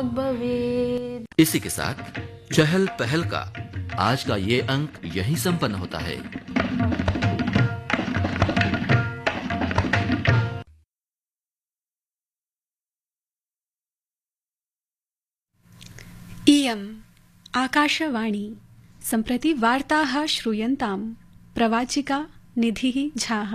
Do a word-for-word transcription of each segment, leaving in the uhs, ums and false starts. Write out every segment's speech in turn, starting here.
वाग् भवेत्। इसी के साथ चहल पहल का आज का ये अंक यहीं संपन्न होता है। इयम् आकाशवाणी। सम्प्रति वार्ताः श्रूयन्ताम्। प्रवाचिका निधिः झाः।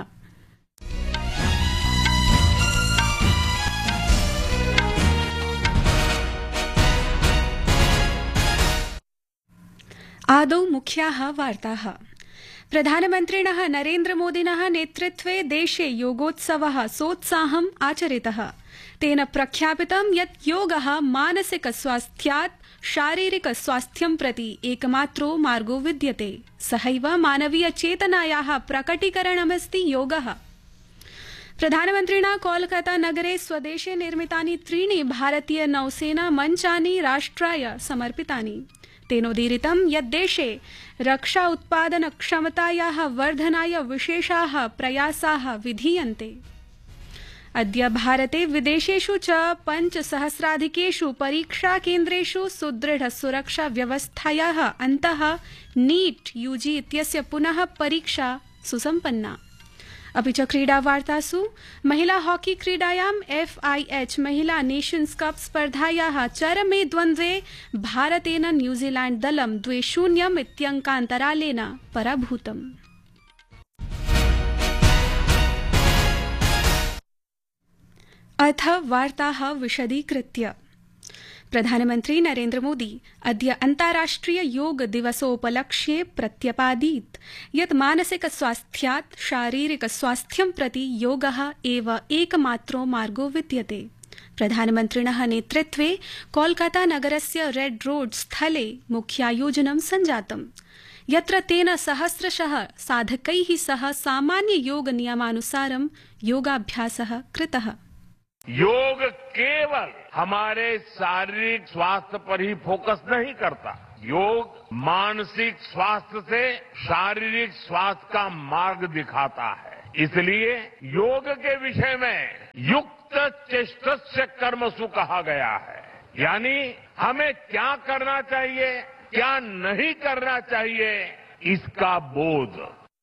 आदौ मुख्याः वार्ताः। प्रधानमन्त्रिणः नरेन्द्रमोदिनः नेतृत्वे देशे योगोत्सवः सोत्साहम् आचरितः। तेन प्रख्यापितं यत् योगः मानसिक स्वास्थ्यात् शारीरिक स्वास्थ्यं प्रति एकमात्रो मार्गो विद्यते। सहैव मानवीय चेतनायाः प्रकटीकरणमस्ति योगः। प्रधानमन्त्रिणा कोलकाता नगरे स्वदेशे निर्मितानि त्रीणि भारतीय नौसेना मञ्चानि राष्ट्राय समर्पितानि। तेनोदीरितं यत् देशे रक्षा उत्पादन क्षमतायाः वर्धनाय विशेषाः प्रयासाः विधीयन्ते। अद्य भारते विदेशेषु च पञ्चसहस्राधिकेषु परीक्षा केन्द्रेषु सुदृढ सुरक्षा व्यवस्थायाः अन्तः नीट यूजी इत्यस्य पुनः परीक्षा सुसम्पन्ना। अपि च क्रीडावार्तासु महिला हॉकी क्रीडायाम् एफ आई एच महिला नेशन्स् कप स्पर्धायाः चरमे द्वन्द्वे भारतेन न्यूजीलैण्ड दलं द्वे शून्यम् इत्यङ्कान्तरालेन पराभूतम्। अथ वार्ताः विशदीकृत्य। प्रधानमन्त्री नरेन्द्र मोदी अद्य अन्ताराष्ट्रिय योग दिवसोपलक्ष्ये प्रत्यपादीत् यत् मानसिक स्वास्थ्यात् शारीरिक स्वास्थ्यं प्रति योगः एव एकमात्रो मार्गो विद्यते। प्रधानमन्त्रिणः नेतृत्वे कोलकाता नगरस्य रेड रोड स्थले मुख्यायोजनं सञ्जातम्, यत्र तेन सहस्रशः साधकैः सह सामान्य योग नियमानुसारं योगाभ्यासः कृतः। योग केवल हमारे शारीरिक स्वास्थ्य पर ही फोकस नहीं करता, योग मानसिक स्वास्थ्य से शारीरिक स्वास्थ्य का मार्ग दिखाता है। इसलिए योग के विषय में युक्त चेष्टस्य कर्मसु कहा गया है, यानी हमें क्या करना चाहिए, क्या नहीं करना चाहिए, इसका बोध।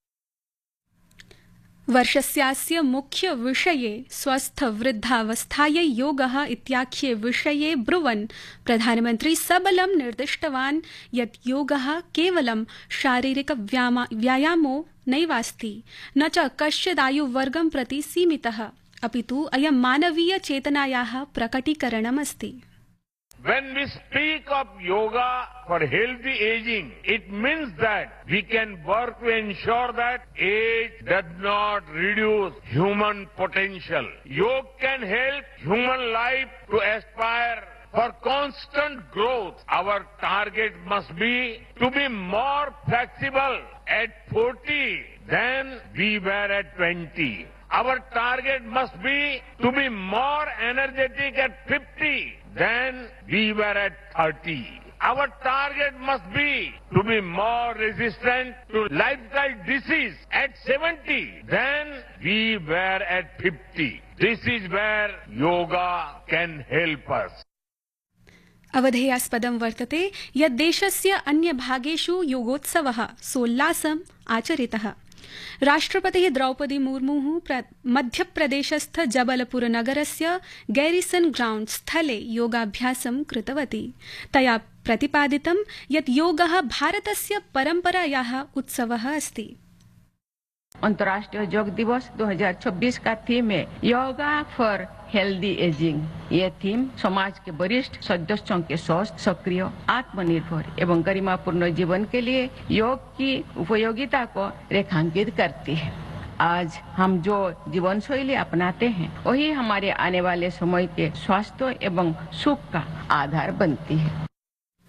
वर्षस्यास्य मुख्य विषये स्वस्थ वृद्धावस्थायै योगः इत्याख्ये विषये ब्रुवन् प्रधानमन्त्री सबलं निर्दिष्टवान् यत् योगः केवलं शारीरिक व्यायामो नैवास्ति, न च कश्चिदायुवर्गं प्रति सीमितः, अपितु अयं मानवीय चेतनायाः प्रकटीकरणमस्ति। When we speak of yoga for healthy aging, it means that we can work to ensure that age does not reduce human potential. Yoga can help human life to aspire for constant growth. Our target must be to be more flexible at forty than we were at twenty. Our target must be to be more energetic at fifty than we were at thirty. Our target must be to be more resistant to lifestyle disease at seventy than we were at fifty. This is where yoga can help us. अवधेयास्पदं वर्तते यत् देशस्य अन्यभागेषु योगोत्सवः सोल्लासम् आचरितः। राष्ट्रपतिः द्रौपदी मुर्मुः मध्यप्रदेशस्थ जबलपुर नगरस्य garrison ground स्थले योगाभ्यासं कृतवती। तया प्रतिपादितं यत् योगः भारतस्य परम्परायाः उत्सवः अस्ति। अंतर्राष्ट्रीय योग दिवस दो हज़ार छब्बीस का थीम है योगा फॉर हेल्दी एजिंग। ये थीम समाज के वरिष्ठ सदस्यों के स्वस्थ, सक्रिय, आत्मनिर्भर एवं गरिमापूर्ण जीवन के लिए योग की उपयोगिता को रेखांकित करती है। आज हम जो जीवन शैली अपनाते हैं वही हमारे आने वाले समय के स्वास्थ्य एवं सुख का आधार बनती है।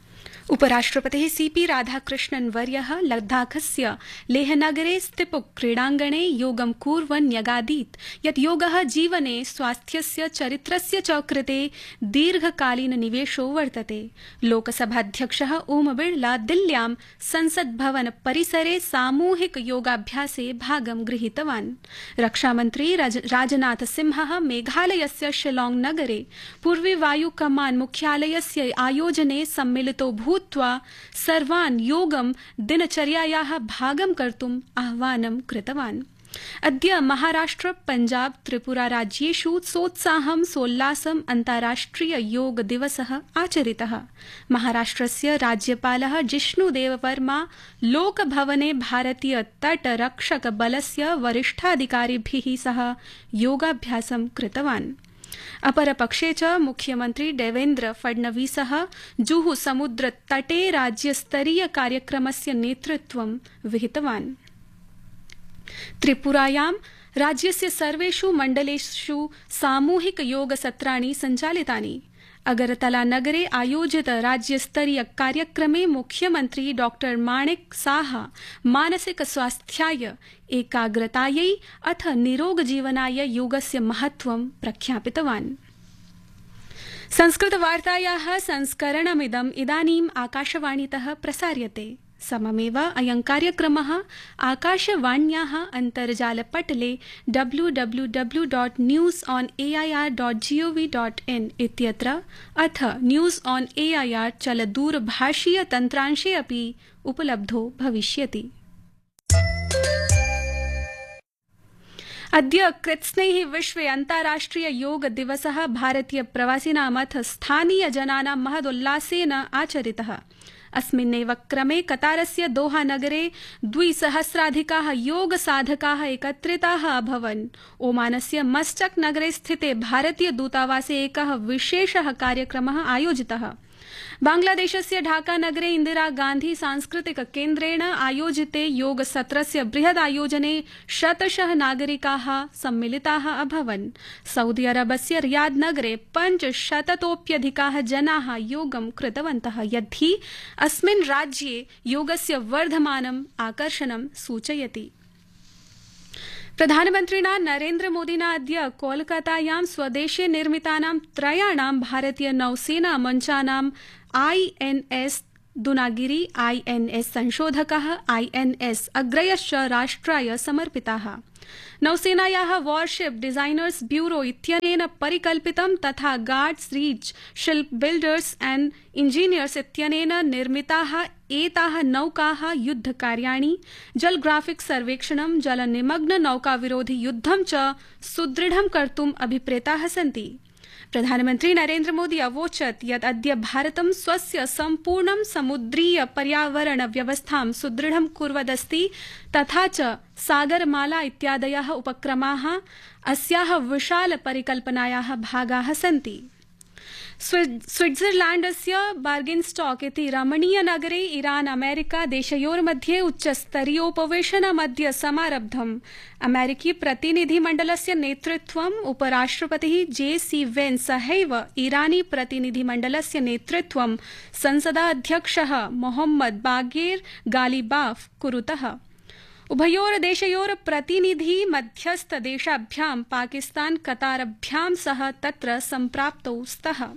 उपराष्ट्रपतिः सीपी राधाकृष्णन् वर्यः लद्दाखस्य लेहनगरे स्थिपुक् क्रीडाङ्गणे योगं कुर्वन् न्यगादीत् यत् योगः जीवने स्वास्थ्यस्य चरित्रस्य च कृते दीर्घकालीन निवेशो वर्तते। लोकसभाध्यक्षः ओम बिड़ला दिल्ल्यां संसद्भवन परिसरे सामूहिक योगाभ्यासे भागं गृहीतवान्। रक्षामन्त्री राज, राजनाथ सिंहः मेघालयस्य शिलांग नगरे पूर्वी वायु कमान् मुख्यालयस्य आयोजने सम्मिलितो भूत्वा सर्वान् योगं दिनचर्यायाः भागं कर्तुम् आह्वानं कृतवान्। अद्य महाराष्ट्र पंजाब त्रिपुरा राज्येषु सोत्साहं सोल्लासं अन्ताराष्ट्रिय योग दिवसः आचरितः। महाराष्ट्रस्य राज्यपालः जिष्णुदेववर्मा लोकभवने भारतीय तटरक्षक बलस्य वरिष्ठाधिकारिभिः सह योगाभ्यासं कृतवान्। अपरपक्षे च मुख्यमन्त्री देवेन्द्र फडणवीसः जुहु समुद्र तटे राज्यस्तरीय कार्यक्रमस्य नेतृत्वं विहितवान्। त्रिपुरायां राज्यस्य सर्वेषु मण्डलेषु सामूहिक योगसत्राणि सञ्चालितानि। अगरतला नगरे आयोजित राज्यस्तरीय कार्यक्रमे मुख्यमन्त्री डॉ माणिक साहा मानसिक स्वास्थ्याय एकाग्रतायै अथ निरोगजीवनाय योगस्य महत्वं प्रख्यापितवान्। संस्कृतवार्तायाः संस्करणमिदम् इदानीम् आकाशवाणीतः प्रसार्यते। सममेव अयं कार्यक्रमः आकाशवाण्याः अन्तर्जालपटले W W W dot news on A I R dot gov dot in इत्यत्र अथ news on A I R चलदूरभाषीय तन्त्रांशे अपि उपलब्धो भविष्यति। अद्य कृत्स्नैः विश्वे अन्ताराष्ट्रिय योग दिवसः भारतीय प्रवासिनामथ स्थानीय जनानां महदोल्लासेन आचरितः। अस्मिन्नेव क्रमे कतारस्य दोहा नगरे द्विसहस्राधिकाः योग साधकाः एकत्रिताः अभवन्। ओमानस्य मस्कट नगरे स्थिते भारतीय दूतावासे एकः विशेषः कार्यक्रमः आयोजितः। बांग्लादेशस्य ढाका नगरे इंदिरा गांधी सांस्कृतिक केन्द्रेण आयोजिते योग सत्रस्य बृहद आयोजने शतशः नागरिकाः सम्मिलिताः अभवन्। सऊदी अरबस्य रियाद नगरे पञ्चशततोऽप्यधिकाः जनाः योगं कृतवन्तः, यद्धि अस्मिन् राज्ये योगस्य वर्धमानम् आकर्षणं सूचयति। प्रधानमन्त्रिणा नरेन्द्र मोदिना अद्य कोलकातायां स्वदेशे निर्मितानां त्रयाणां भारतीय नौसेना मञ्चानां I N S Dunagiri, I N S संशोधकः, I N S अग्रयश्च राष्ट्राय समर्पिताः। नौसेनायाः warship designers bureau इत्यनेन परिकल्पितं तथा guards reach ship builders and engineers इत्यनेन निर्मिताः एताः नौकाः युद्धकार्याणि, जलग्राफिक सर्वेक्षणं, जलनिमग्न नौकाविरोधि युद्धं च सुदृढं कर्तुम् अभिप्रेताः सन्ति। प्रधानमन्त्री नरेन्द्र मोदी अवोचत् यत् अद्य भारतं स्वस्य सम्पूर्णं समुद्रीय पर्यावरण व्यवस्थां सुदृढं कुर्वदस्ति तथा च सागरमाला इत्यादयः उपक्रमाः अस्याः विशाल परिकल्पनायाः भागाः सन्ति। स्विट्जरलैण्डस्य बार्गेनस्टॉक इति रमणीय नगरे ईरान अमेरिका देशयोर्मध्ये उच्चस्तरीयोपवेशनमद्य समारब्धम्। अमेरिकी प्रतिनिधिमण्डलस्य नेतृत्वम् उपराष्ट्रपतिः जे सी वेन्स सहैव ईरानी प्रतिनिधिमण्डलस्य नेतृत्वं संसदाध्यक्षः मोहम्मद बागेर गालिबाफ कुरुतः। उभयोर्देशयोर् प्रतिनिधि मध्यस्थ देशाभ्यां पाकिस्तान कतारभ्यां सह तत्र सम्प्राप्तौ स्तः।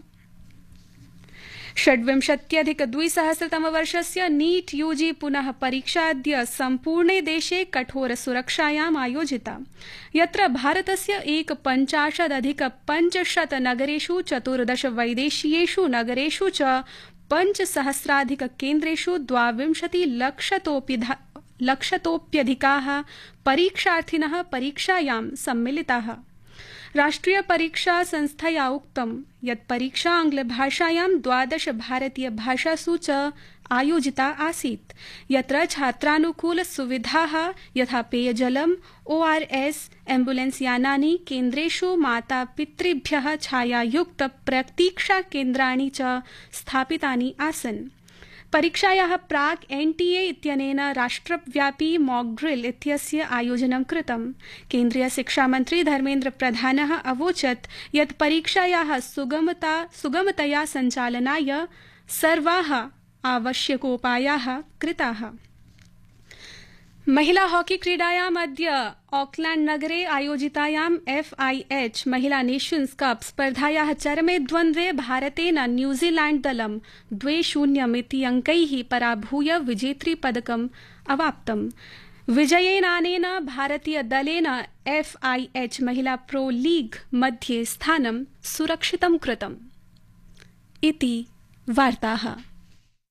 षड्विंशत्यधिक द्विसहस्रतमवर्षस्य नीट यूजी पुनः परीक्षा अद्य सम्पूर्णे देशे कठोर सुरक्षायाम् आयोजिता, यत्र भारतस्य एकपञ्चाशदधिक पञ्चशत नगरेषु चतुर्दश वैदेशीयेषु नगरेषु च पञ्चसहस्राधिक केन्द्रेषु द्वाविंशति लक्षतोऽपि लक्षतोऽप्यधिकाः परीक्षार्थिनः परीक्षायां सम्मिलिताः। राष्ट्रिय परीक्षा संस्थया उक्तं यत् परीक्षा आंग्लभाषायां द्वादश भारतीय भाषासु च आयोजिता आसीत्, यत्र छात्रानुकूल सुविधाः यथा पेयजलम्, ओ आर एस, एम्बुलेंस यानानि, केन्द्रेषु मातापितृभ्यः छायायुक्त प्रतीक्षा केन्द्राणि च स्थापितानि आसन्। परीक्षायाः प्राक् एनटीए इत्यनेन राष्ट्रव्यापी मॉक ड्रिल इत्यस्य आयोजनं कृतम्। केन्द्रीय शिक्षामन्त्री धर्मेन्द्र प्रधानः अवोचत् यत् परीक्षायाः सुगमता सुगमतया सञ्चालनाय सर्वाः आवश्यकोपायाः कृताः। महिला हॉकी क्रीडायाम् अद्य ऑकलैंड नगरे आयोजितायाम् एफ आई एच महिला नेशन्स् कप स्पर्धायाः चरमे द्वन्द्वे भारतेन न्यूजीलैंड दलं द्वे शून्यमिति अंकैः पराभूय विजेतृपदकम् अवाप्तम्। विजयेनानेन भारतीय दलेन एफ आई एच महिला प्रो लीग मध्ये स्थानं सुरक्षितं कृतम्। इति वार्ताः।